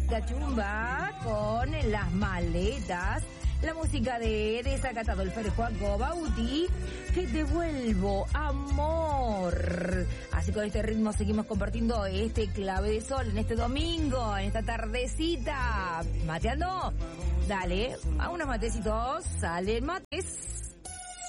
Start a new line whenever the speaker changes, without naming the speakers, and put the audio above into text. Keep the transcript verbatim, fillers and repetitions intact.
Cachumba con Las Maletas. La música de Desacatado, el Fer Juanco Bauti. Te devuelvo amor. Así con este ritmo seguimos compartiendo este clave de sol en este domingo, en esta tardecita. ¿Mateando? Dale, a unos matecitos salen mates.